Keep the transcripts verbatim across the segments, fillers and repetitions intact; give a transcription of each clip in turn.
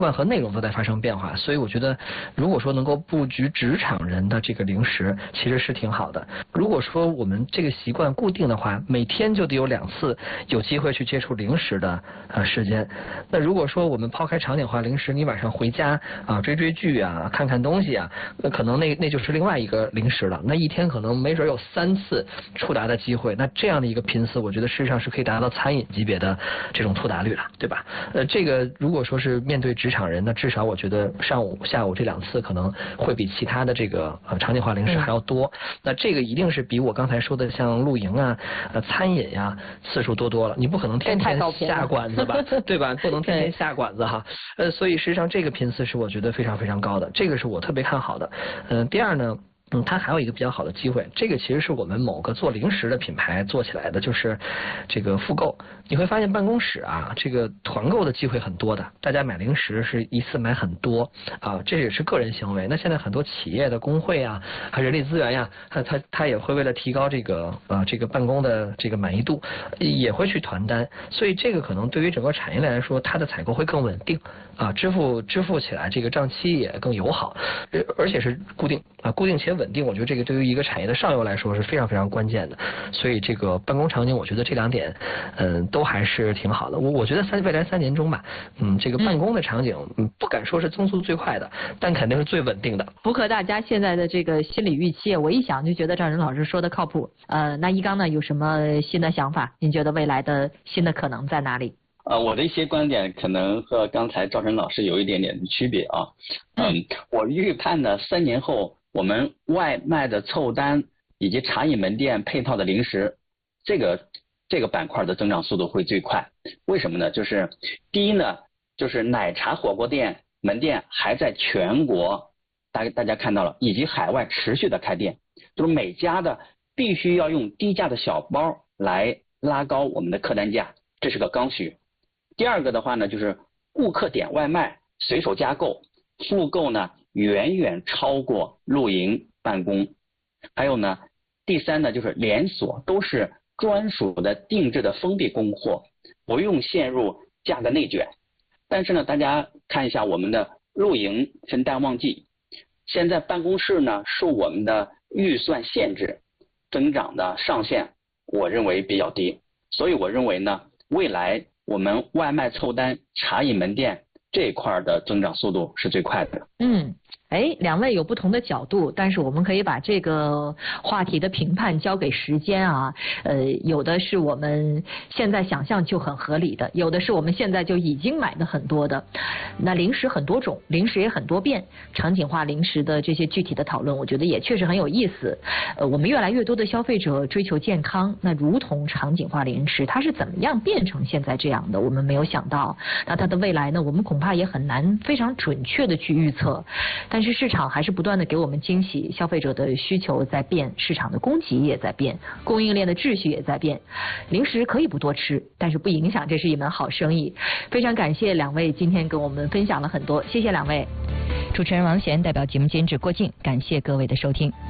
惯和内容都在发生变化，所以我觉得，如果说能够布局职场人的这个零食，其实是挺好的。如果说我们这个习惯固定的话，每天就得有两次有机会去接触零食的呃时间。那如果说我们抛开场景化零食，你晚上回家啊追追剧啊，看看东西啊，那可能那那就是另外一个零食了。那一天可能没准有三次触达的机会，那这样的一个频次，我觉得事实上是可以达到餐饮级别的这种触达率了，对吧？呃，这个如果说是面对职场人，那至少我觉得上午、下午这两次可能会比其他的这个呃场景化零食还要多。嗯、那这个一定是比我刚才说的像露营啊、呃餐饮呀、啊、次数多多了。你不可能天天下馆子吧，对吧？不能天天下馆子哈。呃，所以实际上这个频次是我觉得非常非常高的，这个是我特别看好的。嗯、呃，第二呢。嗯，它还有一个比较好的机会，这个其实是我们某个做零食的品牌做起来的，就是这个复购。你会发现办公室啊，这个团购的机会很多的，大家买零食是一次买很多啊，这也是个人行为。那现在很多企业的工会啊，还人力资源呀、啊，它它它也会为了提高这个呃这个办公的这个满意度，也会去团单，所以这个可能对于整个产业链来说，它的采购会更稳定啊，支付支付起来这个账期也更友好，而且是固定啊，固定且稳定，我觉得这个对于一个产业的上游来说是非常非常关键的。所以这个办公场景，我觉得这两点，嗯，都还是挺好的。我我觉得三未来三年中吧，嗯，这个办公的场景，嗯，不敢说是增速最快的，但肯定是最稳定的。 符合大家现在的这个心理预期，我一想就觉得赵仁老师说的靠谱。呃，那一刚呢有什么新的想法？您觉得未来的新的可能在哪里？ 呃，我的一些观点可能和刚才赵晨老师有一点点的区别啊。嗯，我预判呢，三年后我们外卖的凑单以及茶饮门店配套的零食，这个这个板块的增长速度会最快。为什么呢？就是第一呢，就是奶茶火锅店门店还在全国，大大家看到了，以及海外持续的开店，就是每家的必须要用低价的小包来拉高我们的客单价，这是个刚需。第二个的话呢，就是顾客点外卖随手加购，复购呢远远超过露营办公。还有呢，第三呢，就是连锁都是专属的定制的封闭供货，不用陷入价格内卷。但是呢，大家看一下我们的露营分淡旺季，现在办公室呢受我们的预算限制，增长的上限我认为比较低，所以我认为呢，未来我们外卖凑单、茶饮门店这一块的增长速度是最快的。 嗯。哎，两位有不同的角度，但是我们可以把这个话题的评判交给时间啊。呃，有的是我们现在想象就很合理的，有的是我们现在就已经买的很多的。那零食很多种，零食也很多变，场景化零食的这些具体的讨论，我觉得也确实很有意思。呃，我们越来越多的消费者追求健康，那如同场景化零食，它是怎么样变成现在这样的？我们没有想到。那它的未来呢？我们恐怕也很难非常准确的去预测。但但是市场还是不断的给我们惊喜，消费者的需求在变，市场的供给也在变，供应链的秩序也在变。零食可以不多吃，但是不影响这是一门好生意。非常感谢两位今天跟我们分享了很多，谢谢两位。主持人王贤代表节目监制郭靖，感谢各位的收听。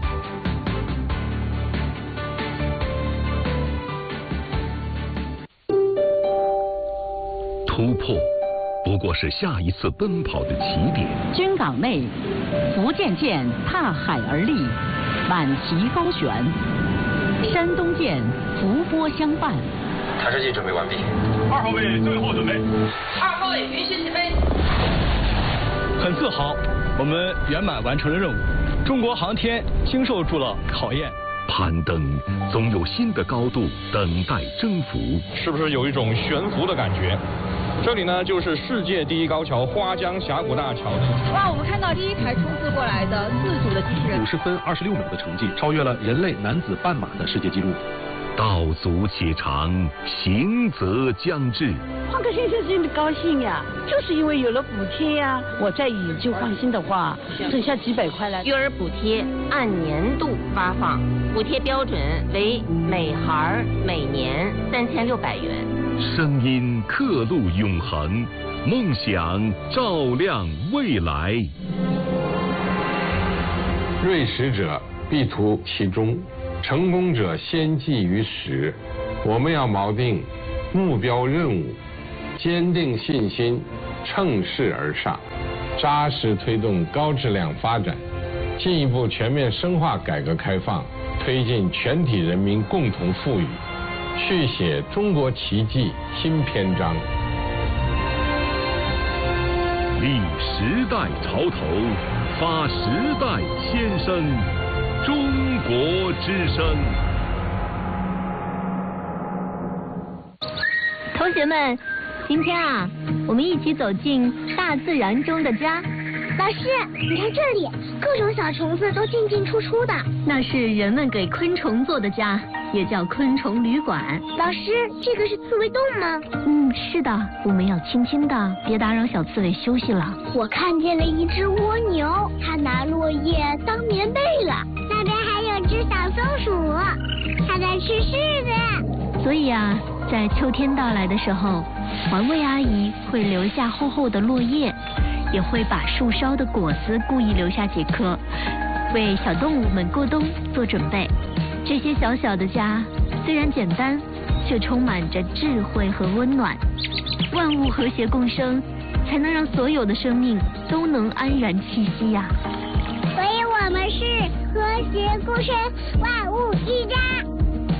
突破不过是下一次奔跑的起点。 军港内，福建舰踏海而立，满旗高悬；山东舰伏波相伴。 探视器准备完毕。 二号位最后准备。 二号位允许起飞。 很自豪，我们圆满完成了任务。中国航天经受住了考验。 攀登总有新的高度等待征服。 是不是有一种悬浮的感觉？这里呢，就是世界第一高桥花江峡谷大桥。 哇，我们看到第一台冲刺过来的自主的机器人， 五十分二十六秒的成绩，超越了人类男子半马的世界纪录。 道阻且长，行则将至。 换个先生真的高兴呀，就是因为有了补贴呀。我再以旧换新的话，省下几百块来。 育儿补贴按年度发放，补贴标准为每孩每年三千六百元。 声音刻录永恒，梦想照亮未来。 锐实者必图其中，成功者先记于始。我们要锚定目标任务，坚定信心， 乘势而上，扎实推动高质量发展，进一步全面深化改革开放，推进全体人民共同富裕，续写中国奇迹新篇章。 立时代潮头，发时代先声，中国之声。 同学们，今天啊，我们一起走进大自然中的家。 老师，你看这里，各种小虫子都进进出出的。 那是人们给昆虫做的家，也叫昆虫旅馆。 老师，这个是刺猬洞吗？ 嗯，是的，我们要轻轻的，别打扰小刺猬休息了。 我看见了一只蜗牛，它拿落叶当棉被了。那边还有只小松鼠，它在吃柿子。 所以啊，在秋天到来的时候，环卫阿姨会留下厚厚的落叶，也会把树梢的果子故意留下几颗，为小动物们过冬做准备。这些小小的家虽然简单，却充满着智慧和温暖。万物和谐共生，才能让所有的生命都能安然栖息呀。 所以我们是和谐共生，万物一家。